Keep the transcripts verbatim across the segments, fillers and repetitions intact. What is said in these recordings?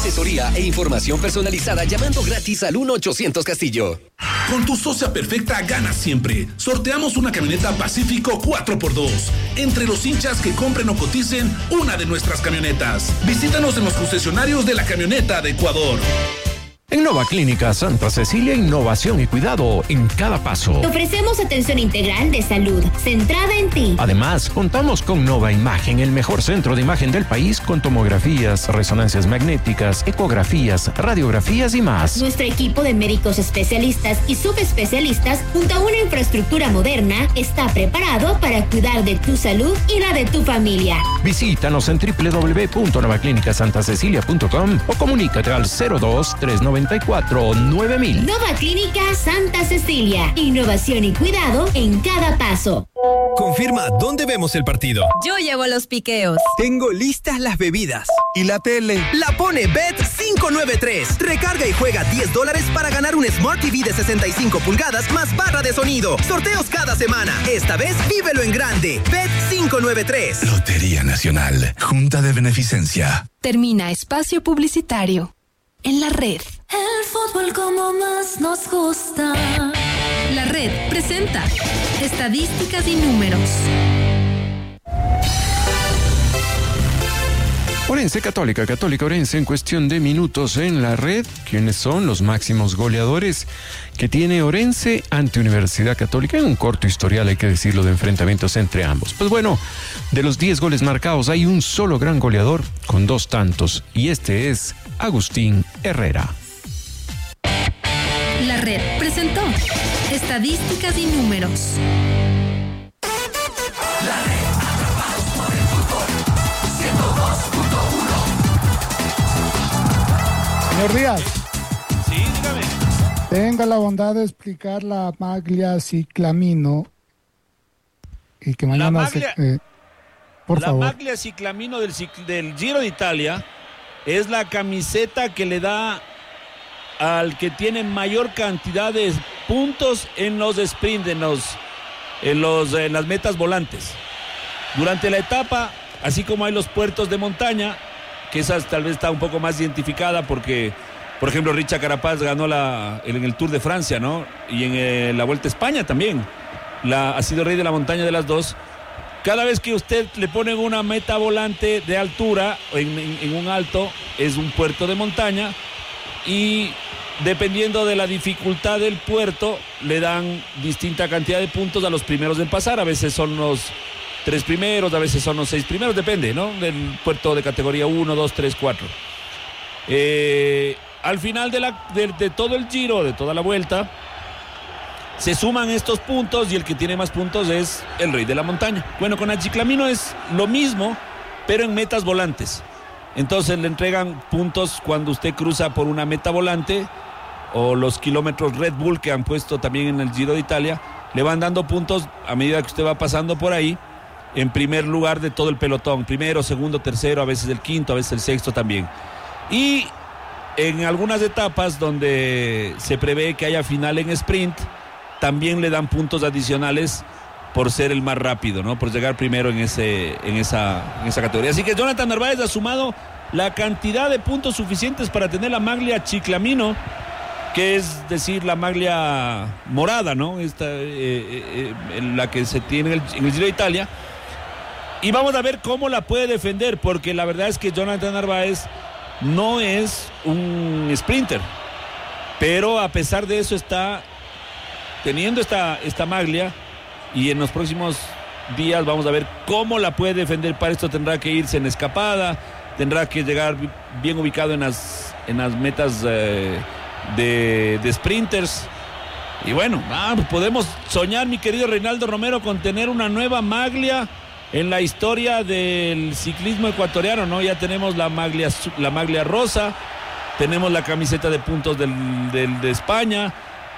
asesoría e información personalizada llamando gratis al uno ochocientos Castillo. Con tu socia perfecta ganas siempre. Sorteamos una camioneta Pacífico cuatro por dos. Entre los hinchas que compren o coticen una de nuestras camionetas. Visítanos en los concesionarios de la camioneta de Ecuador. En Nova Clínica Santa Cecilia, innovación y cuidado en cada paso. Te ofrecemos atención integral de salud, centrada en ti. Además, contamos con Nova Imagen, el mejor centro de imagen del país, con tomografías, resonancias magnéticas, ecografías, radiografías y más. Nuestro equipo de médicos especialistas y subespecialistas, junto a una infraestructura moderna, está preparado para cuidar de tu salud y la de tu familia. Visítanos en doble u doble u doble u punto nova clínica santa cecilia punto com o comunícate al cero dos tres nueve cuatro nueve mil. Nova Clínica Santa Cecilia. Innovación y cuidado en cada paso. Confirma dónde vemos el partido. Yo llevo los piqueos. Tengo listas las bebidas. ¿Y la tele? La pone Bet cinco nueve tres. Recarga y juega diez dólares para ganar un Smart T V de sesenta y cinco pulgadas más barra de sonido. Sorteos cada semana. Esta vez vívelo en grande. Bet cinco nueve tres. Lotería Nacional. Junta de Beneficencia. Termina espacio publicitario. En la red. El fútbol como más nos gusta. La red presenta estadísticas y números. Orense Católica, Católica Orense en cuestión de minutos en la red. ¿Quiénes son los máximos goleadores que tiene Orense ante Universidad Católica? En un corto historial, hay que decirlo, de enfrentamientos entre ambos. Pues bueno, de los diez goles marcados hay un solo gran goleador con dos tantos, y este es Agustín Herrera. La red presentó estadísticas y números. La red, atrapados por el fútbol, ciento dos punto uno. Señor Díaz. Sí, dígame. Tenga la bondad de explicar la maglia ciclamino y que mañana la maglia, se, eh, por la favor. La maglia ciclamino del, del Giro de Italia es la camiseta que le da al que tiene mayor cantidad de puntos en los sprint, en los, en los en las metas volantes. Durante la etapa, así como hay los puertos de montaña, que esa tal vez está un poco más identificada porque, por ejemplo, Richard Carapaz ganó la, en el Tour de Francia, ¿no? Y en eh, la Vuelta a España también. La, ha sido rey de la montaña de las dos. Cada vez que usted le pone una meta volante de altura, en, en, en un alto, es un puerto de montaña, y dependiendo de la dificultad del puerto, le dan distinta cantidad de puntos a los primeros en pasar. A veces son los tres primeros, a veces son los seis primeros, depende, ¿no? Del puerto de categoría uno, dos, tres, cuatro. Eh, al final de, la, de, de todo el giro, de toda la vuelta, se suman estos puntos y el que tiene más puntos es el rey de la montaña. Bueno, con Achiclamino es lo mismo, pero en metas volantes. Entonces le entregan puntos cuando usted cruza por una meta volante, o los kilómetros Red Bull que han puesto también en el Giro de Italia, le van dando puntos a medida que usted va pasando por ahí, en primer lugar de todo el pelotón, primero, segundo, tercero, a veces el quinto, a veces el sexto también. Y en algunas etapas donde se prevé que haya final en sprint, también le dan puntos adicionales por ser el más rápido, ¿no? Por llegar primero en ese, en esa, en esa categoría. Así que Jonathan Narváez ha sumado la cantidad de puntos suficientes para tener la maglia Chiclamino, que es decir, la maglia morada, ¿no? Esta, eh, eh, la que se tiene en el, en el Giro de Italia. Y vamos a ver cómo la puede defender, porque la verdad es que Jonathan Narváez no es un sprinter, pero a pesar de eso está teniendo esta, esta maglia, y en los próximos días vamos a ver cómo la puede defender. Para esto tendrá que irse en escapada, tendrá que llegar bien ubicado en las, en las metas eh, de, de sprinters. Y bueno, ah, podemos soñar, mi querido Reinaldo Romero, con tener una nueva maglia en la historia del ciclismo ecuatoriano, ¿no? Ya tenemos la maglia, la maglia rosa, tenemos la camiseta de puntos del, del, de España,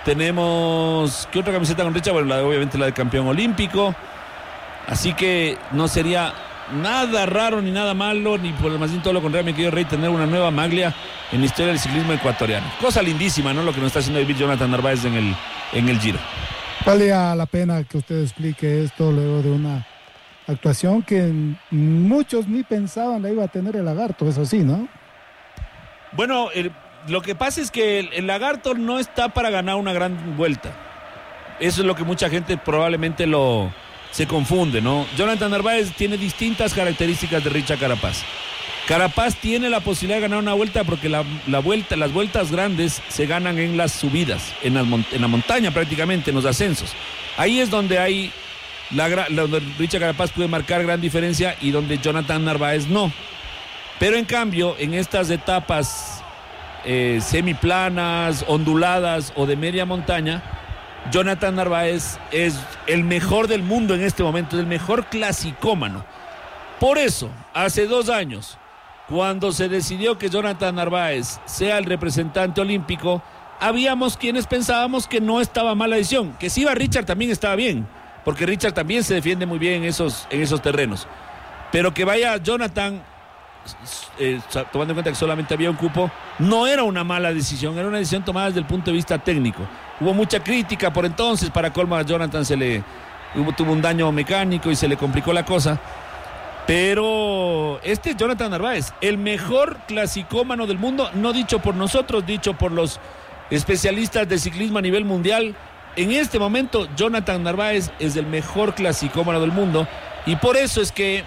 tenemos, ¿qué otra camiseta con Richard? Bueno, la, obviamente la de campeón olímpico. Así que no sería nada raro ni nada malo, ni por más bien todo lo contrario, mi querido Rey, tener una nueva maglia en la historia del ciclismo ecuatoriano. Cosa lindísima, ¿no? Lo que nos está haciendo David Jonathan Narváez en el, en el Giro. Valía la pena que usted explique esto luego de una actuación que muchos ni pensaban la iba a tener el Lagarto, eso sí, ¿no? Bueno, el, lo que pasa es que el, el Lagarto no está para ganar una gran vuelta. Eso es lo que mucha gente probablemente lo se confunde, ¿no? Jonathan Narváez tiene distintas características de Richard Carapaz. Carapaz tiene la posibilidad de ganar una vuelta porque la, la vuelta, las vueltas grandes se ganan en las subidas, en, las, en la montaña prácticamente, en los ascensos. Ahí es donde hay la, donde Richard Carapaz puede marcar gran diferencia y donde Jonathan Narváez no. Pero en cambio, en estas etapas eh, semiplanas, onduladas o de media montaña, Jonathan Narváez es el mejor del mundo en este momento, es el mejor clasicómano. Por eso, hace dos años, cuando se decidió que Jonathan Narváez sea el representante olímpico, habíamos quienes pensábamos que no estaba mal la decisión, que si iba Richard también estaba bien, porque Richard también se defiende muy bien en esos, en esos terrenos. Pero que vaya Jonathan, eh, tomando en cuenta que solamente había un cupo, no era una mala decisión, era una decisión tomada desde el punto de vista técnico. Hubo mucha crítica por entonces, para colmo a Jonathan se le hubo, tuvo un daño mecánico y se le complicó la cosa. Pero este es Jonathan Narváez, el mejor clasicómano del mundo, no dicho por nosotros, dicho por los especialistas de ciclismo a nivel mundial. En este momento, Jonathan Narváez es el mejor clasicómano del mundo y por eso es que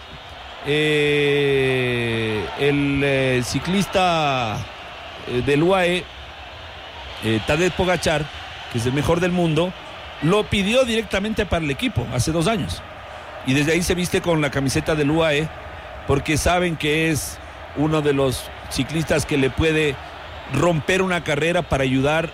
eh, el eh, ciclista eh, del U A E, eh, Tadej Pogačar, que es el mejor del mundo, lo pidió directamente para el equipo hace dos años. Y desde ahí se viste con la camiseta del U A E porque saben que es uno de los ciclistas que le puede romper una carrera para ayudar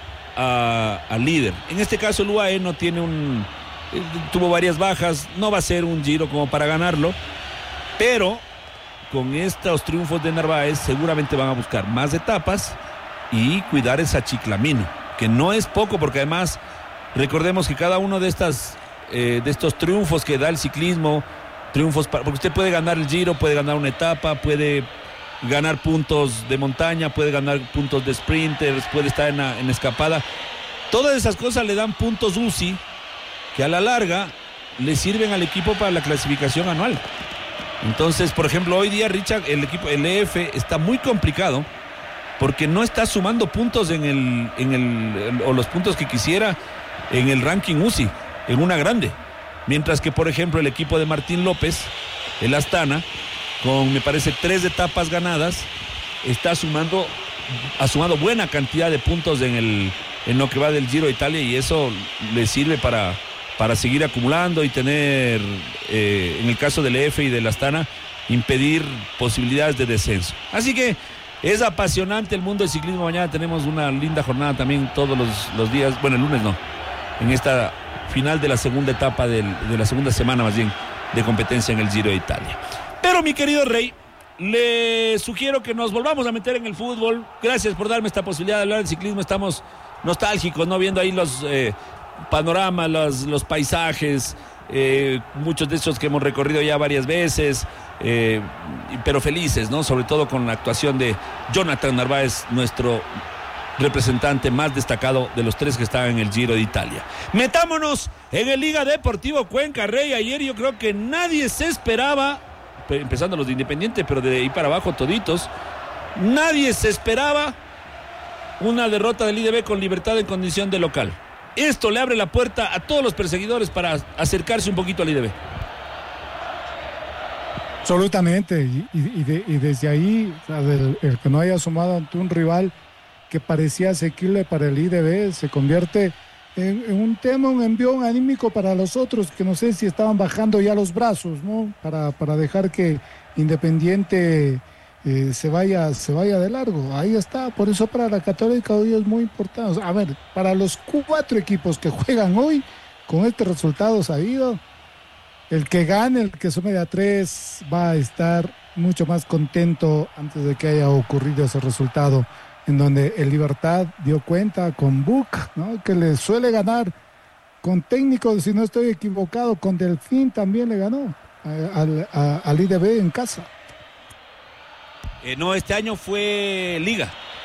al líder. En este caso el U A E no tiene un... tuvo varias bajas, no va a ser un Giro como para ganarlo, pero con estos triunfos de Narváez seguramente van a buscar más etapas y cuidar esa Chiclamino, que no es poco porque además recordemos que cada uno de estas... Eh, de estos triunfos que da el ciclismo, triunfos para, porque usted puede ganar el Giro, puede ganar una etapa, puede ganar puntos de montaña, puede ganar puntos de sprinters, puede estar en, la, en escapada. Todas esas cosas le dan puntos U C I que a la larga le sirven al equipo para la clasificación anual. Entonces, por ejemplo, hoy día Richard, el equipo, el E F está muy complicado porque no está sumando puntos en el, en el, o los puntos que quisiera en el ranking U C I. En una grande, mientras que por ejemplo el equipo de Martín López, el Astana, con me parece tres etapas ganadas, está sumando, ha sumado buena cantidad de puntos en el en lo que va del Giro de Italia y eso le sirve para, para seguir acumulando y tener, eh, en el caso del E F y del Astana, impedir posibilidades de descenso. Así que es apasionante el mundo del ciclismo. Mañana tenemos una linda jornada también todos los, los días, bueno el lunes no, en esta final de la segunda etapa del, de la segunda semana más bien de competencia en el Giro de Italia. Pero mi querido Rey, le sugiero que nos volvamos a meter en el fútbol. Gracias por darme esta posibilidad de hablar de ciclismo. Estamos nostálgicos, ¿no? Viendo ahí los eh, panoramas, los, los paisajes, eh, muchos de esos que hemos recorrido ya varias veces, eh, pero felices, ¿no? Sobre todo con la actuación de Jonathan Narváez, nuestro representante más destacado de los tres que están en el Giro de Italia. Metámonos en el Liga Deportivo Cuenca, Rey. Ayer yo creo que nadie se esperaba, empezando los de Independiente, pero de ahí para abajo toditos, nadie se esperaba una derrota del I D B con Libertad en condición de local. Esto le abre la puerta a todos los perseguidores para acercarse un poquito al I D B. Absolutamente, y, y, de, y desde ahí, o sea, el, el que no haya sumado ante un rival que parecía asequible para el I D B, se convierte en, en un tema, un envión anímico para los otros, que no sé si estaban bajando ya los brazos, ¿no? Para, para dejar que Independiente eh, se vaya, se vaya de largo. Ahí está, por eso para la Católica hoy es muy importante. A ver, para los cuatro equipos que juegan hoy, con este resultado sabido, el que gane, el que sume de a tres, va a estar mucho más contento antes de que haya ocurrido ese resultado, en donde el Libertad dio cuenta con Buc, ¿no? Que le suele ganar con técnico, si no estoy equivocado, con Delfín también le ganó al, a, al I D B en casa. Eh, no, este año fue Liga.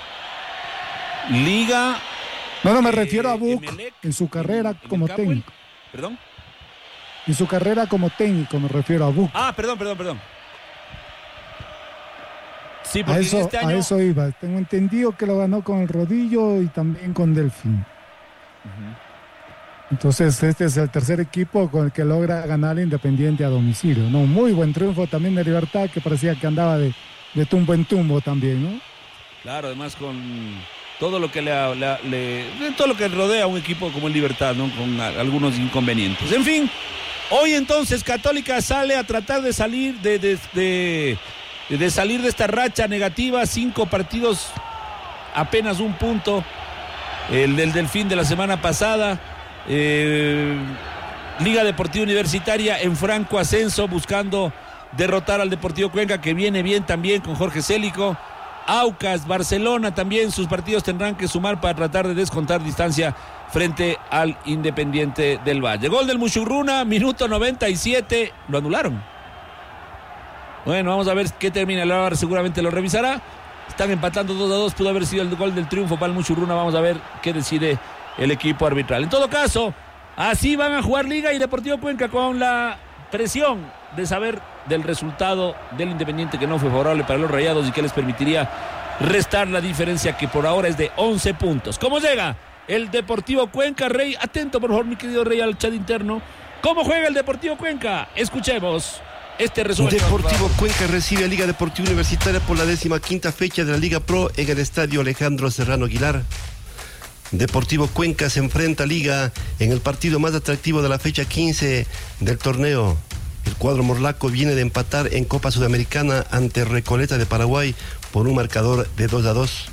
Liga. No, no, me eh, refiero a Buc en su carrera en, en como técnico. ¿Perdón? En su carrera como técnico me refiero a Buc. Ah, perdón, perdón, perdón. Sí, a, eso, este año... a eso iba. Tengo entendido que lo ganó con el rodillo y también con Delfín. Uh-huh. Entonces este es el tercer equipo con el que logra ganar Independiente a domicilio, ¿no? Muy buen triunfo también de Libertad, que parecía que andaba de, de tumbo en tumbo también, ¿no? Claro, además con todo lo que le, le, le todo lo que rodea a un equipo como el Libertad, ¿no? Con a, algunos inconvenientes. En fin, hoy entonces Católica sale a tratar de salir de, de, de, de salir de esta racha negativa, cinco partidos, apenas un punto, el del Delfín de la semana pasada. Eh, Liga Deportiva Universitaria en franco ascenso, buscando derrotar al Deportivo Cuenca, que viene bien también con Jorge Célico. Aucas, Barcelona también, sus partidos tendrán que sumar para tratar de descontar distancia frente al Independiente del Valle. Gol del Muchurruna, minuto noventa y siete, lo anularon. Bueno, vamos a ver qué termina, ahora seguramente lo revisará. Están empatando dos a dos, pudo haber sido el gol del triunfo para el Muchurruna, vamos a ver qué decide el equipo arbitral. En todo caso, así van a jugar Liga y Deportivo Cuenca, con la presión de saber del resultado del Independiente, que no fue favorable para los Rayados y que les permitiría restar la diferencia, que por ahora es de once puntos. ¿Cómo llega el Deportivo Cuenca, Rey? Atento por favor, mi querido Rey, al chat interno. ¿Cómo juega el Deportivo Cuenca? Escuchemos este resumen. Deportivo Cuenca recibe a Liga Deportiva Universitaria por la décima quinta fecha de la Liga Pro en el estadio Alejandro Serrano Aguilar. Deportivo Cuenca se enfrenta a Liga en el partido más atractivo de la fecha quince del torneo. El cuadro morlaco viene de empatar en Copa Sudamericana ante Recoleta de Paraguay por un marcador de dos a dos.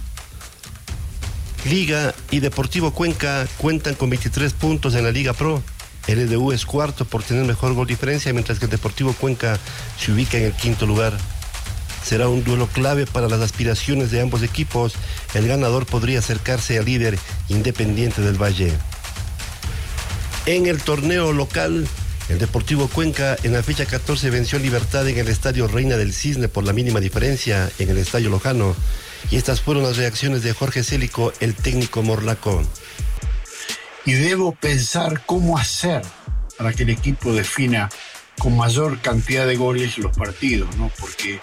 Liga y Deportivo Cuenca cuentan con veintitrés puntos en la Liga Pro. El E D U es cuarto por tener mejor gol diferencia, mientras que el Deportivo Cuenca se ubica en el quinto lugar. Será un duelo clave para las aspiraciones de ambos equipos. El ganador podría acercarse al líder Independiente del Valle. En el torneo local, el Deportivo Cuenca en la fecha catorce venció Libertad en el estadio Reina del Cisne por la mínima diferencia en el estadio Lojano. Y estas fueron las reacciones de Jorge Célico, el técnico morlaco. Y debo pensar cómo hacer para que el equipo defina con mayor cantidad de goles los partidos, ¿no? Porque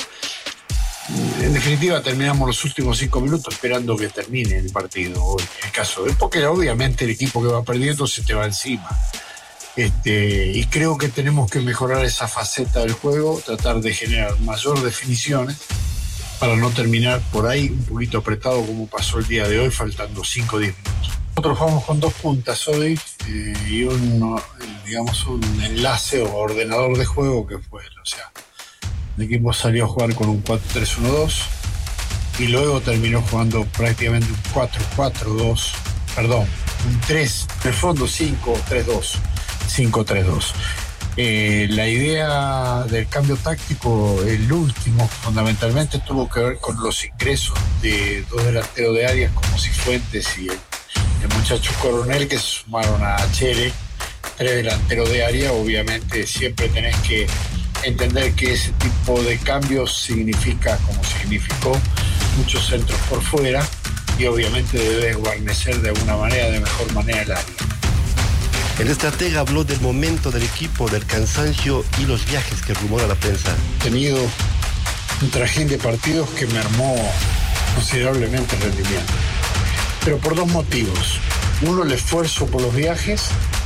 en definitiva terminamos los últimos cinco minutos esperando que termine el partido hoy, en el caso de, porque obviamente el equipo que va perdiendo se te va encima. Este, y creo que tenemos que mejorar esa faceta del juego, tratar de generar mayor definiciones para no terminar por ahí un poquito apretado como pasó el día de hoy, faltando cinco o diez minutos. Nosotros jugamos con dos puntas hoy eh, y un, digamos, un enlace o ordenador de juego que fue, o sea, el equipo salió a jugar con un cuatro tres uno dos y luego terminó jugando prácticamente un cuatro cuatro dos, perdón, un tres, en el fondo cinco tres dos, cinco tres dos. Eh, la idea del cambio táctico, el último, fundamentalmente tuvo que ver con los ingresos de dos delanteros de áreas como Cifuentes y el, el muchacho Coronel, que se sumaron a Chele, tres delanteros de área. Obviamente siempre tenés que entender que ese tipo de cambios significa, como significó, muchos centros por fuera, y obviamente debes guarnecer de alguna manera, de mejor manera el área. El estratega habló del momento del equipo, del cansancio y los viajes que rumora la prensa. He tenido un trajín de partidos que mermó considerablemente el rendimiento, pero por dos motivos. Uno, el esfuerzo por los viajes,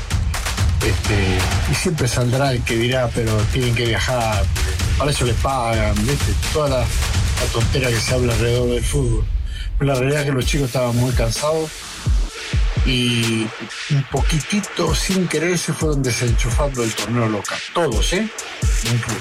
este, y siempre saldrá el que dirá, pero tienen que viajar, para eso les pagan, ¿viste? Toda la, la tontera que se habla alrededor del fútbol. Pero la realidad es que los chicos estaban muy cansados y un poquitito sin querer se fueron desenchufando del torneo local. Todos, ¿eh? No incluyo.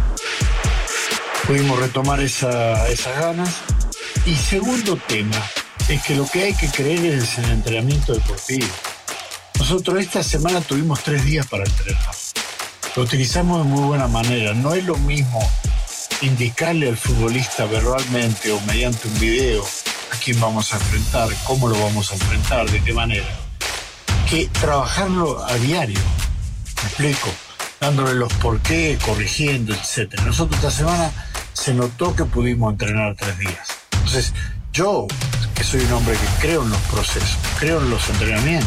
Pudimos retomar esa, esas ganas. Y segundo tema, es que lo que hay que creer es el entrenamiento deportivo. Nosotros esta semana tuvimos tres días para entrenar. Lo utilizamos de muy buena manera. No es lo mismo indicarle al futbolista verbalmente o mediante un video a quién vamos a enfrentar, cómo lo vamos a enfrentar, de qué manera, que trabajarlo a diario. ¿Me explico? Dándole los porqué, corrigiendo, etcétera. Nosotros esta semana se notó que pudimos entrenar tres días. Entonces, yo, que soy un hombre que creo en los procesos, creo en los entrenamientos,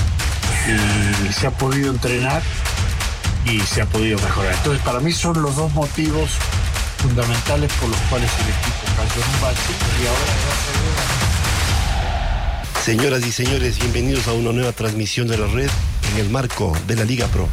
y se ha podido entrenar y se ha podido mejorar. Entonces, para mí son los dos motivos fundamentales por los cuales el equipo cayó en un bache y ahora va a ser. Señoras y señores, bienvenidos a una nueva transmisión de la red en el marco de la Liga Pro.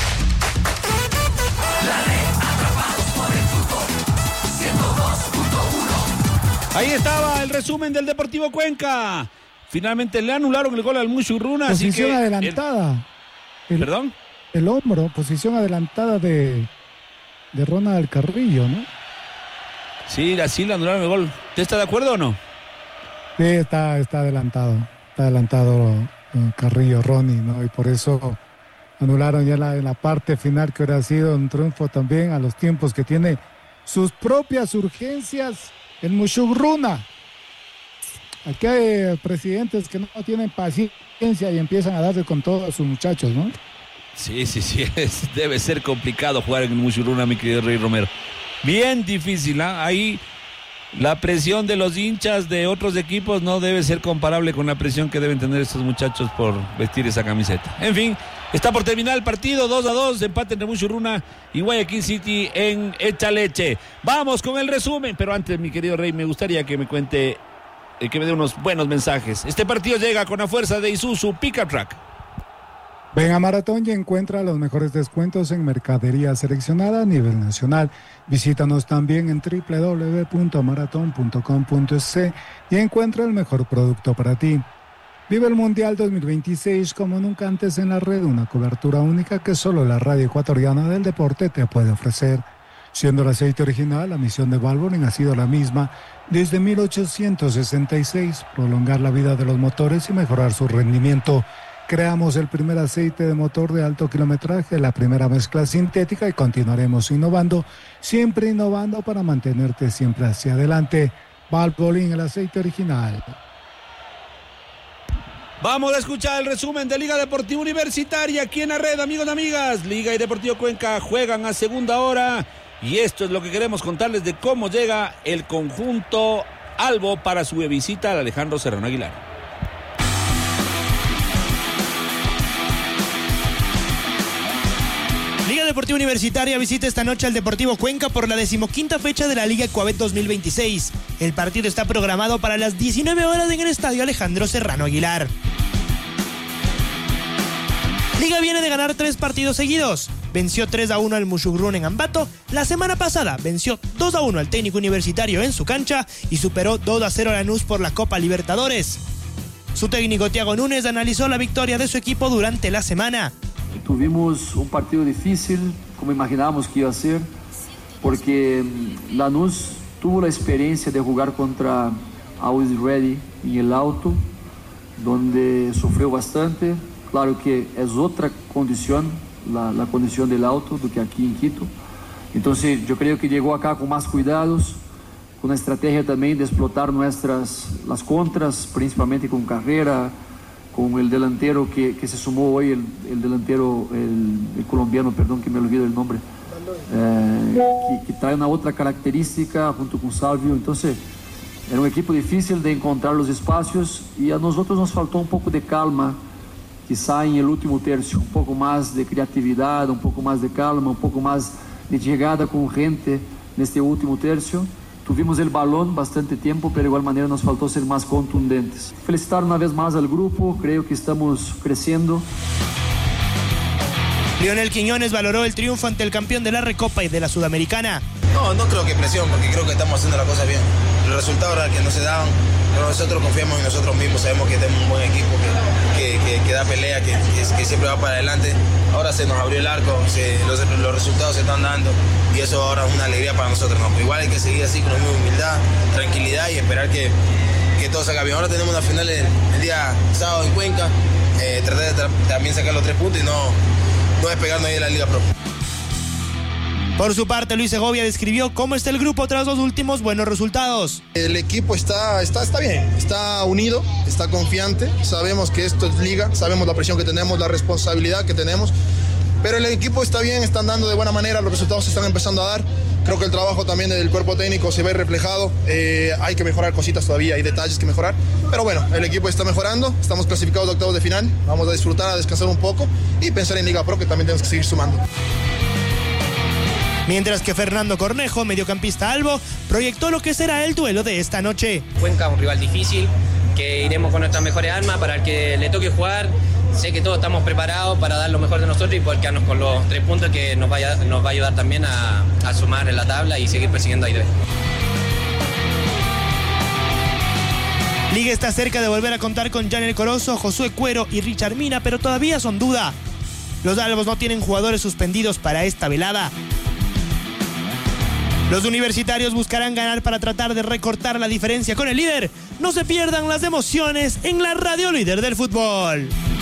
Ahí estaba el resumen del Deportivo Cuenca. Finalmente le anularon el gol al Mushurruna. Posición así que adelantada. El... El, ¿Perdón? El hombro, posición adelantada de, de Ronald Carrillo, ¿no? Sí, así le anularon el gol. ¿Usted está de acuerdo o no? Sí, está, está adelantado. Está adelantado uh, Carrillo, Ronnie, ¿no? Y por eso anularon ya la, en la parte final, que hubiera sido un triunfo también a los tiempos que tiene sus propias urgencias. El Mushurruna. Aquí hay presidentes que no tienen paciencia y empiezan a darle con todo a sus muchachos, ¿no? Sí, sí, sí. Es, debe ser complicado jugar en el Mushurruna, mi querido Rey Romero. Bien difícil, ¿eh? Ahí la presión de los hinchas de otros equipos no debe ser comparable con la presión que deben tener estos muchachos por vestir esa camiseta. En fin, está por terminar el partido, dos a dos, empate entre Mushurruna y Guayaquil City en Echaleche. Vamos con el resumen, pero antes, mi querido Rey, me gustaría que me cuente, eh, que me dé unos buenos mensajes. Este partido llega con la fuerza de Isuzu Pickup Truck. Ven a Maratón y encuentra los mejores descuentos en mercadería seleccionada a nivel nacional. Visítanos también en doble u doble u doble u punto maratón punto com punto es y encuentra el mejor producto para ti. Vive el Mundial dos mil veintiséis como nunca antes en la red, una cobertura única que solo la radio ecuatoriana del deporte te puede ofrecer. Siendo el aceite original, la misión de Valvoline ha sido la misma desde mil ochocientos sesenta y seis, prolongar la vida de los motores y mejorar su rendimiento. Creamos el primer aceite de motor de alto kilometraje, la primera mezcla sintética y continuaremos innovando, siempre innovando para mantenerte siempre hacia adelante. Valvoline, el aceite original. Vamos a escuchar el resumen de Liga Deportiva Universitaria aquí en la red, amigos y amigas. Liga y Deportivo Cuenca juegan a segunda hora y esto es lo que queremos contarles de cómo llega el conjunto albo para su visita al Alejandro Serrano Aguilar. Liga Deportiva Universitaria visita esta noche al Deportivo Cuenca por la decimoquinta fecha de la Liga Ecuabet dos mil veintiséis. El partido está programado para las diecinueve horas en el Estadio Alejandro Serrano Aguilar. Liga viene de ganar tres partidos seguidos. Venció tres a uno al Mushurruna en Ambato. La semana pasada venció dos a uno al Técnico Universitario en su cancha y superó dos a cero a Lanús por la Copa Libertadores. Su técnico Thiago Núñez analizó la victoria de su equipo durante la semana. Tuvimos un partido difícil, como imaginábamos que iba a ser, porque Lanús tuvo la experiencia de jugar contra Always Ready en el Auto, donde sufrió bastante. Claro que es otra condición, la, la condición del Auto, do que aquí en Quito. Entonces yo creo que llegó acá con más cuidados, con la estrategia también de explotar nuestras las contras, principalmente con carrera, con el delantero que, que se sumó hoy, el, el delantero, el, el colombiano, perdón que me olvido el nombre, eh, que, que trae una otra característica junto con Salvio. Entonces era un equipo difícil de encontrar los espacios y a nosotros nos faltó un poco de calma, quizá en el último tercio, un poco más de creatividad, un poco más de calma, un poco más de llegada con gente en este último tercio. Tuvimos el balón bastante tiempo, pero de igual manera nos faltó ser más contundentes. Felicitar una vez más al grupo, creo que estamos creciendo. Lionel Quiñones valoró el triunfo ante el campeón de la Recopa y de la Sudamericana. No, no creo que presión, porque creo que estamos haciendo la cosa bien. Los resultados ahora que no se daban, pero nosotros confiamos en nosotros mismos, sabemos que tenemos un buen equipo, que, que, que, que da pelea, que, que, que siempre va para adelante. Ahora se nos abrió el arco, se, los, los resultados se están dando y eso ahora es una alegría para nosotros, ¿no? Igual hay que seguir así con la misma humildad, tranquilidad y esperar que, que todo salga bien. Ahora tenemos una final el, el día sábado en Cuenca, eh, tratar de tra también sacar los tres puntos y no, no despegarnos ahí de la Liga Pro. Por su parte, Luis Segovia describió cómo está el grupo tras los últimos buenos resultados. El equipo está, está, está bien, está unido, está confiante, sabemos que esto es liga, sabemos la presión que tenemos, la responsabilidad que tenemos, pero el equipo está bien, están dando de buena manera, los resultados se están empezando a dar. Creo que el trabajo también del cuerpo técnico se ve reflejado, eh, hay que mejorar cositas todavía, hay detalles que mejorar, pero bueno, el equipo está mejorando, estamos clasificados de octavos de final, vamos a disfrutar, a descansar un poco y pensar en Liga Pro, que también tenemos que seguir sumando. Mientras que Fernando Cornejo, mediocampista albo, proyectó lo que será el duelo de esta noche. Cuenca, un rival difícil, que iremos con nuestras mejores armas para el que le toque jugar. Sé que todos estamos preparados para dar lo mejor de nosotros y poder quedarnos con los tres puntos que nos, vaya, nos va a ayudar también a, a sumar en la tabla y seguir persiguiendo a I D B. Liga está cerca de volver a contar con Janel Corozo, Josué Cuero y Richard Mina, pero todavía son duda. Los albos no tienen jugadores suspendidos para esta velada. Los universitarios buscarán ganar para tratar de recortar la diferencia con el líder. No se pierdan las emociones en la radio líder del fútbol.